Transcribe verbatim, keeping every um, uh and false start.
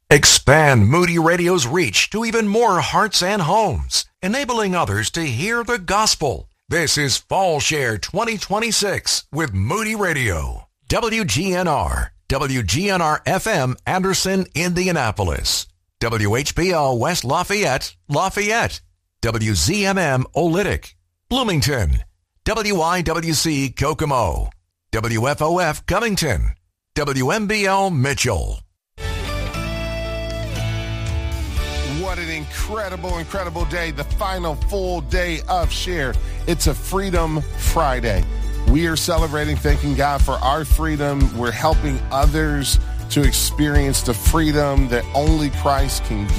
Expand Moody Radio's reach to even more hearts and homes, enabling others to hear the gospel. This is Fall Share twenty twenty-six with Moody Radio. W G N R, W G N R F M, Anderson, Indianapolis. W H B L West Lafayette, Lafayette. W Z M M Olytic, Bloomington. W I W C Kokomo. W F O F Covington. W M B L Mitchell. What an incredible, incredible day. The final full day of Share. It's a Freedom Friday. We are celebrating, thanking God for our freedom. We're helping others to experience the freedom that only Christ can give.